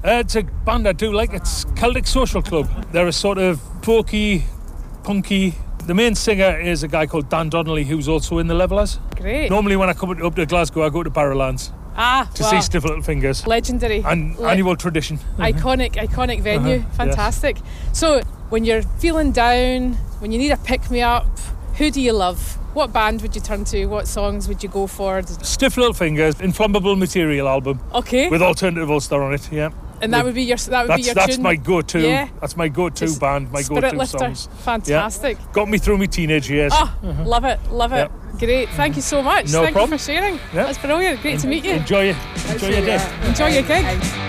It's a band I do like. It's Celtic Social Club. They're a sort of folky, punky. The main singer is a guy called Dan Donnelly, who's also in the Levellers. Great. Normally when I come up to Glasgow, I go to Barrowlands to see Stiff Little Fingers. Legendary. Annual tradition. Iconic venue. Fantastic. Yes. So when you're feeling down, when you need a pick-me-up, who do you love? What band would you turn to? What songs would you go for? Stiff Little Fingers, Inflammable Material album. Okay. With Alternative Ulster on it, yeah. And that would be your That's tune? my go-to. Yeah. That's my go-to band, my Spirit go-to lifter. songs. Fantastic. Yeah. Got me through my teenage years. Love it. Yep. Great. Thank you so much. No Thank problem. you for sharing. Yep. That's brilliant. Great to meet you. Enjoy your day. Enjoy your gig.